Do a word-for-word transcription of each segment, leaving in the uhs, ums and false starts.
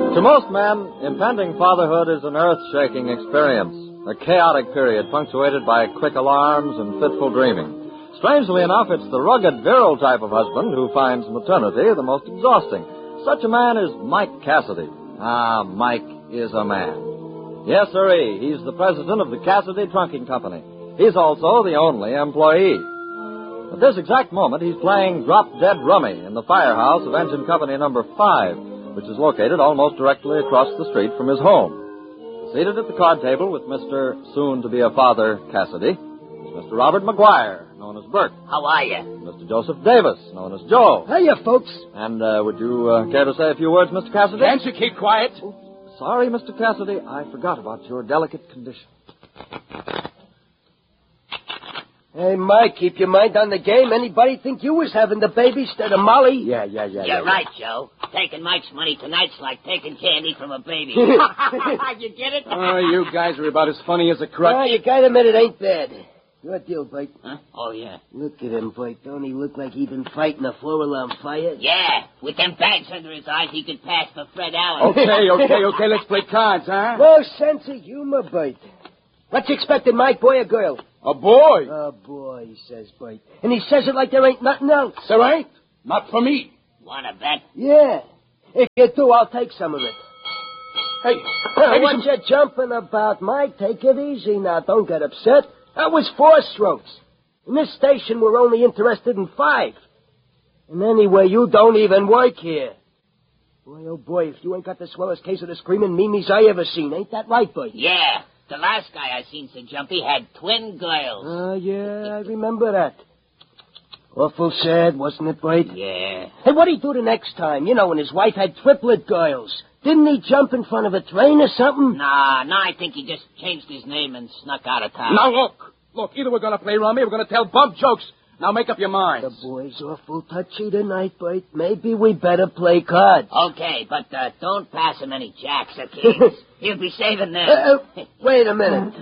To most men, impending fatherhood is an earth-shaking experience, a chaotic period punctuated by quick alarms and fitful dreaming. Strangely enough, it's the rugged, virile type of husband who finds maternity the most exhausting. Such a man is Mike Cassidy. Ah, Mike is a man. Yes, sirree, he's the president of the Cassidy Trunking Company. He's also the only employee. At this exact moment, he's playing drop-dead rummy in the firehouse of Engine Company Number Five, which is located almost directly across the street from his home. Seated at the card table with Mister Soon-to-be-a-Father Cassidy is Mister Robert McGuire, known as Bert. How are you? Mister Joseph Davis, known as Joe. Hiya, folks. And uh, would you uh, care to say a few words, Mister Cassidy? Can't you keep quiet? Oh, sorry, Mister Cassidy. I forgot about your delicate condition. Hey, Mike, keep your mind on the game. Anybody think you was having the baby instead of Molly? Yeah, yeah, yeah. You're yeah, right, Joe. Taking Mike's money tonight's like taking candy from a baby. You get it? Oh, you guys are about as funny as a crutch. Ah, you gotta admit it ain't bad. Your deal, Bert. Huh? Oh, yeah. Look at him, Bert. Don't he look like he been fighting a four-alarm fire? Yeah. With them bags under his eyes, he could pass for Fred Allen. Okay, okay, okay. Let's play cards, huh? No sense of humor, Bert. What you expecting, Mike, boy or girl? A boy. Oh, boy, says Bert. And he says it like there ain't nothing else. There ain't. Not for me. Wanna bet? Yeah. If you do, I'll take some of it. Hey, Now, maybe what some- you jumping about, Mike? Take it easy now. Don't get upset. That was four strokes. In this station, we're only interested in five. And anyway, you don't even work here. Boy, oh boy, if you ain't got the swellest case of the screaming memes I ever seen. Ain't that right, Bert? Yeah. The last guy I seen so jumpy had twin girls. Oh, yeah, I remember that. Awful sad, wasn't it, Bert? Yeah. Hey, what'd he do the next time? You know, when his wife had triplet girls. Didn't he jump in front of a train or something? Nah, nah, I think he just changed his name and snuck out of town. Now, look. Look, either we're going to play rummy or we're going to tell bump jokes. Now, make up your minds. The boy's awful touchy tonight, Bert. Maybe we better play cards. Okay, but uh, don't pass him any jacks or kings. He'll be saving them. Uh, uh, wait a minute.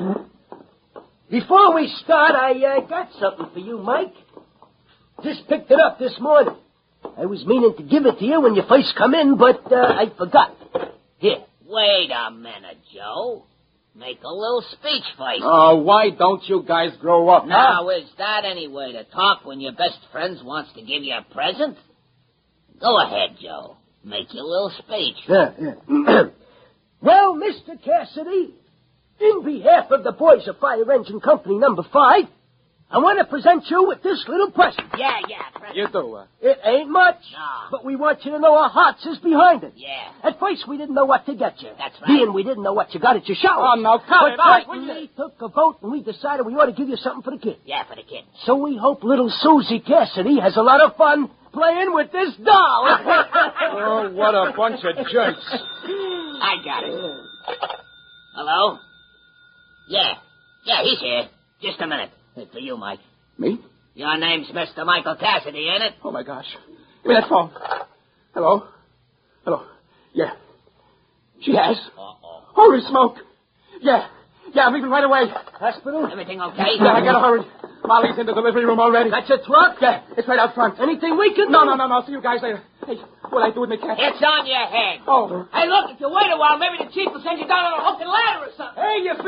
Before we start, I uh, got something for you, Mike. Just picked it up this morning. I was meaning to give it to you when you first come in, but uh, I forgot. Here. Wait a minute, Joe. Make a little speech first. Oh, why don't you guys grow up, huh? Now, is that any way to talk when your best friend wants to give you a present? Go ahead, Joe. Make your little speech. Yeah, yeah. Well, Mister Cassidy, in behalf of the boys of Fire Engine Company Number Five, I want to present you with this little present. Yeah, yeah, present. You do, uh... It ain't much, No. but we want you to know our hearts is behind it. Yeah. At first, we didn't know what to get you. That's right. Being we didn't know what you got at your shower. Oh, now, cut but it out, Bert will and you? me took a vote, and we decided we ought to give you something for the kid. Yeah, for the kid. So we hope little Susie Cassidy has a lot of fun playing with this doll. Oh, what a bunch of jerks. I got it. Hello? Yeah. Yeah, he's here. Just a minute. It's for you, Mike. Me? Your name's Mister Michael Cassidy, ain't it? Oh, my gosh. Give me that phone. Hello? Hello? Yeah. She has. Uh-oh. Holy smoke. Yeah. Yeah, I'm leaving right away. Hospital? Everything okay? Yeah, I gotta hurry. Molly's in the delivery room already. Got your truck? Yeah, it's right out front. Anything we can No, do? no, no, no. See you guys later. Hey, what I do with me cat? It's on your head. Oh. Hey, look, if you wait a while, maybe the chief will send you down on a hook and ladder or something. Hey, you